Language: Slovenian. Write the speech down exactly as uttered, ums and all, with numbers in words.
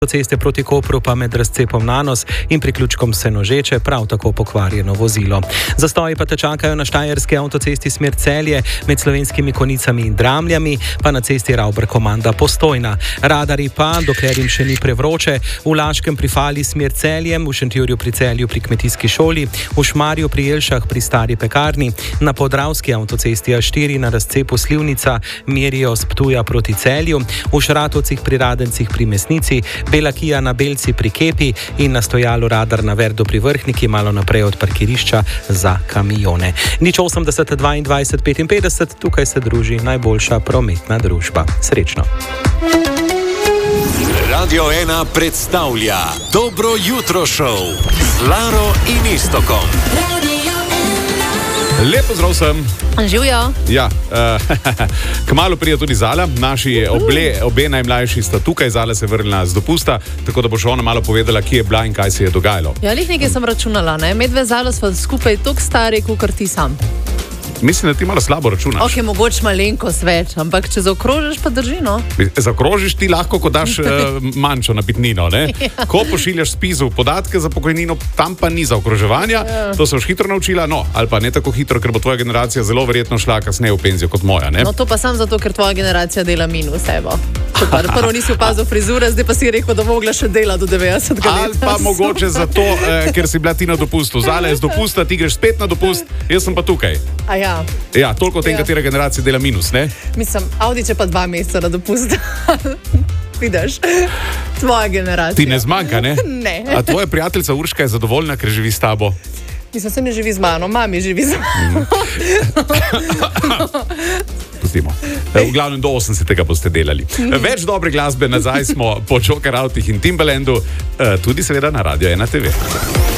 Ceste proti Kopru pa med razcepom Nanos in priključkom Senožeče prav tako pokvarjeno vozilo. Zastoji pa te čakajo na štajerski avtocesti smer Celje med Slovenskimi Konicami in Dramljami, pa na cesti Ravber-Komanda Postojna. Radari pa, dokler jim še ni prevroče, v Laškem pri Fali smer Celjem, v Šentjurju pri Celju pri Kmetijski šoli, v Šmarju pri Jelšah pri Stari pekarni, na Podravski avtocesti A štiri na razcepu Slivnica merijo s Ptuja proti Celju, v Šratovcih pri Radencih pri Mesnici, Bela Kija na Belci pri Kepi in na stojalu Radar na Verdu pri Vrhniki, malo naprej od parkirišča za kamione. Nič osemdeset dvaindvajset petinpetdeset, tukaj se druži najboljša prometna družba. Srečno. Radio ena predstavlja Dobro jutro šov z Laro in Iztokom. Lep pozdrav vsem. Živijo. Ja, uh, kmalu prije tudi Zala. Naši oble, obe najmlajši sta tukaj. Zala se je vrnila z dopusta, tako da bo še ona malo povedala, kje je bila in kaj se je dogajalo. Ja, lih nekaj sem računala, ne? Medve Zala sva skupaj toliko stari, kot ti sam. Mislim, da ti malo slabo računaš. Ok, mogoče malenkost več, ampak če zaokrožiš, pa drži, no. Zaokrožiš ti lahko, ko daš uh, manjšo napitnino, ne? Ja. Ko pošiljaš spisu podatke za pokojnino, tam pa ni zaokroževanja. Ja. To se boš hitro naučila, no, ali pa ne tako hitro, ker bo tvoja generacija zelo verjetno šla kasneje v penzijo kot moja, ne? No, to pa sam zato, ker tvoja generacija dela minus, evo. Prvo nisi opazil frizure, zdaj pa si rekel, da mogla še dela do devetdesetega leta. Ali pa mogoče zato, eh, ker si bila ti na dopustu. Zale je z dopusta, ti greš spet na dopust, jaz sem pa tukaj. A ja. Ja, toliko o tem, ja. Katera generacija dela minus, ne? Mislim, Audi če pa dva meseca na dopust. Vidiš, tvoja generacija. Ti ne zmanjka, ne? Ne. A tvoja prijateljica Urška je zadovoljna, ker živi s tabo? Mislim, se ne živi z mano, mami živi z mano. Pustimo. V glavnem do osemdesetega boste delali. Več dobre glasbe, nazaj smo po Joker Outih in Timbalandu, tudi seveda na Radio ena te ve.